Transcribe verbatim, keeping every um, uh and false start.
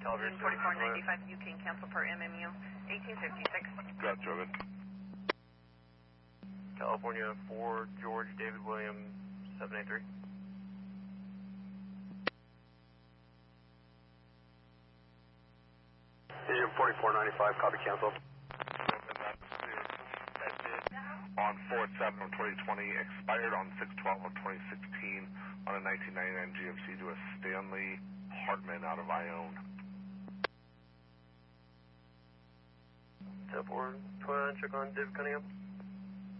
Television forty-four ninety-five, you can cancel per M M U, eighteen fifty-six. Gotcha, over. California four, George David William, seven eight three. Vision forty-four ninety-five, copy cancel. On four seven of twenty twenty, expired on six twelve of twenty sixteen on a nineteen ninety-nine G M C to a Stanley Hartman out of Ione. ten four, twenty-nine, check on David Cunningham.